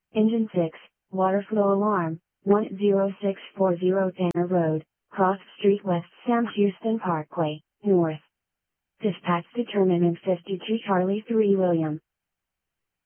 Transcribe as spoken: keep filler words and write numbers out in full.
Engine six, water flow alarm, one zero six four zero Tanner Road, Cross Street West Sam Houston Parkway, North. Dispatch determinant fifty-two Charlie three William.